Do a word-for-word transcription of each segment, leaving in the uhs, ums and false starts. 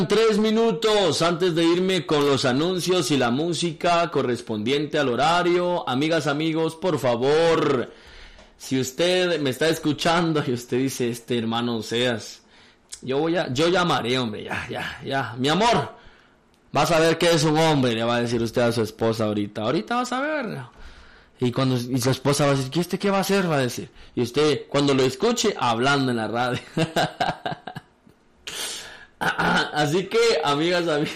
Tres minutos antes de irme con los anuncios y la música correspondiente al horario. Amigas, amigos, por favor, si usted me está escuchando y usted dice, este hermano Seas, yo voy a, yo llamaré, hombre, ya, ya, ya, mi amor, vas a ver que es un hombre, le va a decir usted a su esposa ahorita, ahorita vas a ver. Y cuando y su esposa va a decir, ¿y este qué va a hacer? Va a decir, y usted cuando lo escuche hablando en la radio. Así que, amigas, amigas,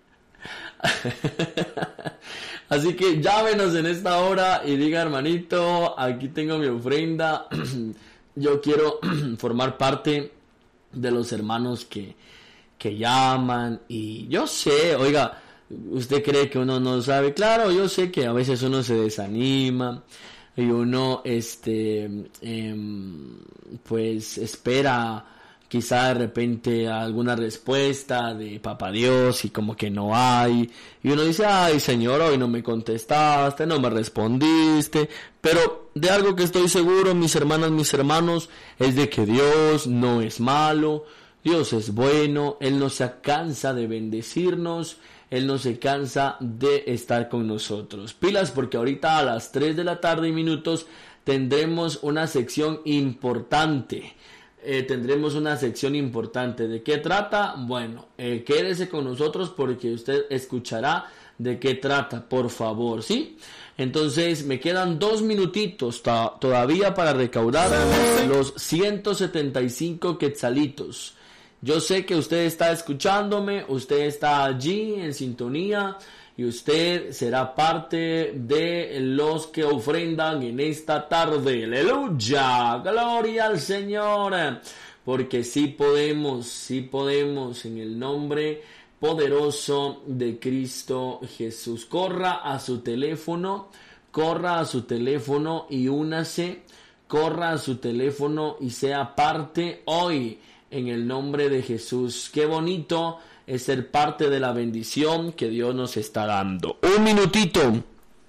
así que llámenos en esta hora y diga, hermanito, aquí tengo mi ofrenda. Yo quiero formar parte de los hermanos que, que llaman. Y yo sé, oiga, usted cree que uno no sabe. Claro, yo sé que a veces uno se desanima y uno, este, eh, pues espera quizá de repente alguna respuesta de Papá Dios y como que no hay. Y uno dice, ay Señor, hoy no me contestaste, no me respondiste. Pero de algo que estoy seguro, mis hermanas, mis hermanos, es de que Dios no es malo. Dios es bueno. Él no se cansa de bendecirnos. Él no se cansa de estar con nosotros. Pilas, porque ahorita a las tres de la tarde y minutos tendremos una sección importante. Eh, tendremos una sección importante. ¿De qué trata? Bueno, eh, quédese con nosotros porque usted escuchará de qué trata, por favor, ¿sí? Entonces me quedan dos minutitos to- todavía para recaudar los ciento setenta y cinco quetzalitos. Yo sé que usted está escuchándome, usted está allí en sintonía y usted será parte de los que ofrendan en esta tarde. ¡Aleluya! ¡Gloria al Señor! Porque sí podemos, sí podemos en el nombre poderoso de Cristo Jesús. Corra a su teléfono, corra a su teléfono y únase, corra a su teléfono y sea parte hoy en el nombre de Jesús. Qué bonito es ser parte de la bendición que Dios nos está dando. Un minutito.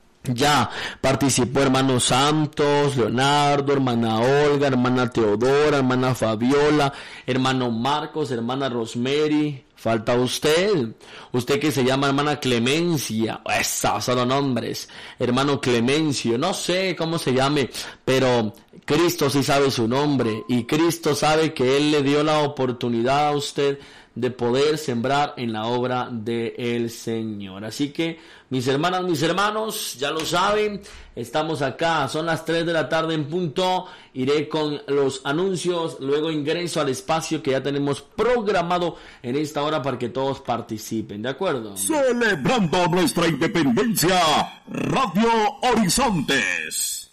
Ya participó hermano Santos, Leonardo, hermana Olga, hermana Teodora, hermana Fabiola, hermano Marcos, hermana Rosemary. Falta usted, usted que se llama hermana Clemencia. Esos son los nombres. Hermano Clemencio, no sé cómo se llame, pero Cristo sí sabe su nombre y Cristo sabe que Él le dio la oportunidad a usted de poder sembrar en la obra del Señor. Así que mis hermanas, mis hermanos, ya lo saben, estamos acá, son las tres de la tarde en punto, iré con los anuncios, luego ingreso al espacio que ya tenemos programado en esta hora para que todos participen, ¿de acuerdo? Celebrando nuestra independencia, Radio Horizontes.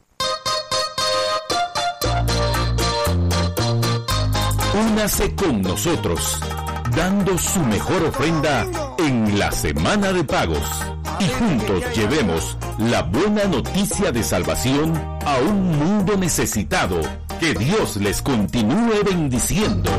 Únase con nosotros, dando su mejor ofrenda en la Semana de Pagos. Y juntos llevemos la buena noticia de salvación a un mundo necesitado. Que Dios les continúe bendiciendo.